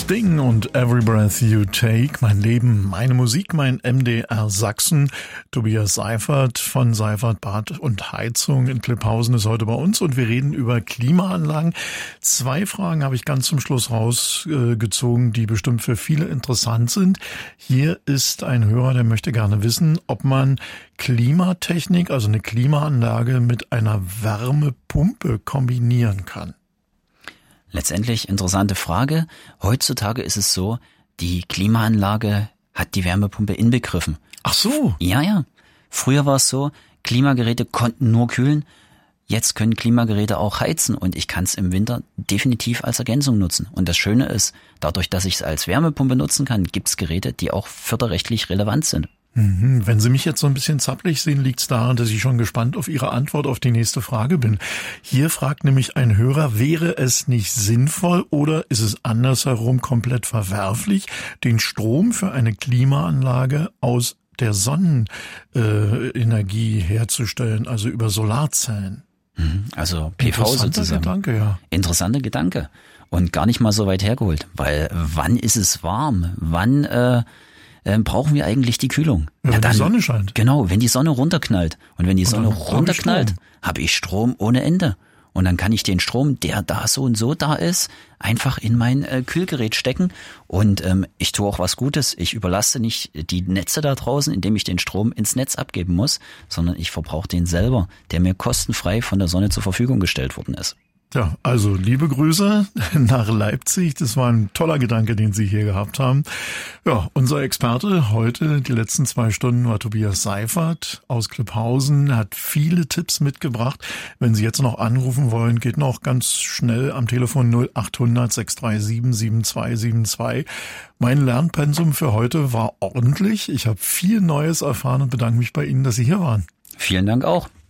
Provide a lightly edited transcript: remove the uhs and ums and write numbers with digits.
Sting und Every Breath You Take. Mein Leben, meine Musik, mein MDR Sachsen. Tobias Seifert von Seifert Bad und Heizung in Klipphausen ist heute bei uns und wir reden über Klimaanlagen. 2 Fragen habe ich ganz zum Schluss rausgezogen, die bestimmt für viele interessant sind. Hier ist ein Hörer, der möchte gerne wissen, ob man Klimatechnik, also eine Klimaanlage mit einer Wärmepumpe kombinieren kann. Letztendlich interessante Frage. Heutzutage ist es so, die Klimaanlage hat die Wärmepumpe inbegriffen. Ach so. Ja. Früher war es so, Klimageräte konnten nur kühlen. Jetzt können Klimageräte auch heizen und ich kann es im Winter definitiv als Ergänzung nutzen. Und das Schöne ist, dadurch, dass ich es als Wärmepumpe nutzen kann, gibt es Geräte, die auch förderrechtlich relevant sind. Wenn Sie mich jetzt so ein bisschen zappelig sehen, liegt es daran, dass ich schon gespannt auf Ihre Antwort auf die nächste Frage bin. Hier fragt nämlich ein Hörer, wäre es nicht sinnvoll oder ist es andersherum komplett verwerflich, den Strom für eine Klimaanlage aus der Sonnenenergie herzustellen, also über Solarzellen? Also PV sozusagen. Interessanter Gedanke. Und gar nicht mal so weit hergeholt, weil wann ist es warm? Wann brauchen wir eigentlich die Kühlung? Wenn die Sonne scheint. Genau, wenn die Sonne runterknallt. Und wenn die Sonne runterknallt, habe ich Strom ohne Ende. Und dann kann ich den Strom, der da so und so da ist, einfach in mein Kühlgerät stecken. Und ich tue auch was Gutes. Ich überlaste nicht die Netze da draußen, indem ich den Strom ins Netz abgeben muss, sondern ich verbrauche den selber, der mir kostenfrei von der Sonne zur Verfügung gestellt worden ist. Ja, also liebe Grüße nach Leipzig. Das war ein toller Gedanke, den Sie hier gehabt haben. Ja, unser Experte heute, die letzten 2 Stunden, war Tobias Seifert aus Klipphausen. Er hat viele Tipps mitgebracht. Wenn Sie jetzt noch anrufen wollen, geht noch ganz schnell am Telefon 0800 637 7272. Mein Lernpensum für heute war ordentlich. Ich habe viel Neues erfahren und bedanke mich bei Ihnen, dass Sie hier waren. Vielen Dank auch.